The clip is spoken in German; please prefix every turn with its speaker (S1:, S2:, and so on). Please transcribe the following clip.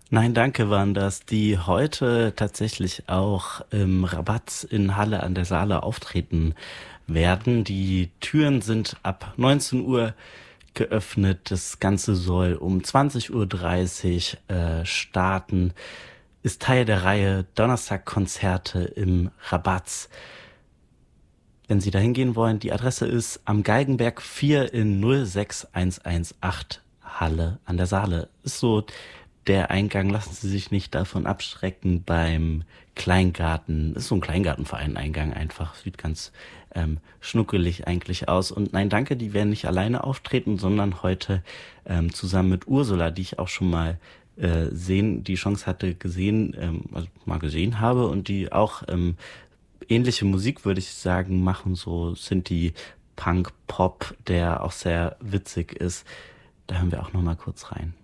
S1: Nein, danke waren das, die heute tatsächlich auch im Rabatz in Halle an der Saale auftreten werden. Die Türen sind ab 19 Uhr geöffnet. Das Ganze soll um 20:30 Uhr starten. Ist Teil der Reihe Donnerstagkonzerte im Rabatz. Wenn Sie da hingehen wollen, die Adresse ist am Galgenberg 4 in 06118 Halle an der Saale. Ist so der Eingang, lassen Sie sich nicht davon abschrecken beim Kleingarten. Ist so ein Kleingartenverein-Eingang einfach. Sieht ganz schnuckelig eigentlich aus. Und nein, danke, die werden nicht alleine auftreten, sondern heute zusammen mit Ursula, die ich auch schon mal die Chance hatte also mal gesehen habe und die auch ähnliche Musik, würde ich sagen, machen, so Synthie, Punk, Pop, der auch sehr witzig ist. Da hören wir auch noch mal kurz rein.